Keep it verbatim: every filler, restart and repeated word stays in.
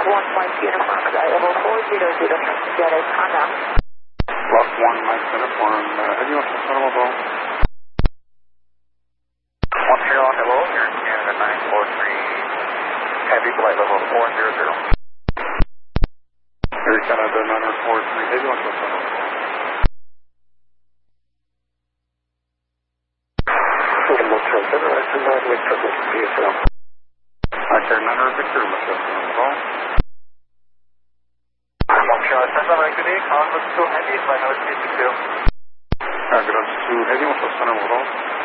one Mike Uniform, Level four zero zero from Sierra Kana. Lock one Mike Uniform, uh, heading off to San Level. one zero, hello, here in Canada nine four three, heavy flight level four zero zero. Here in Canada nine four three, heading off to San Level. Actor nine Victor, Michelle San Level. Montreal, Central American, Congress two heavy, flight number three six zero. Congress two, heading off to San Level.